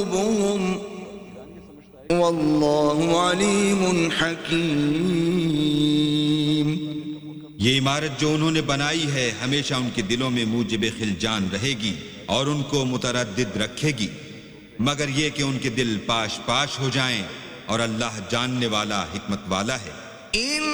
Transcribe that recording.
वल्लाहु अलीमुन हकीम। ये इमारत जो उन्होंने बनाई है हमेशा उनके दिलों में मूजिब खिलजान रहेगी और उनको मुतरद्दिद रखेगी, मगर ये कि उनके दिल पाश पाश हो जाएं, और अल्लाह जानने वाला हिकमत वाला है।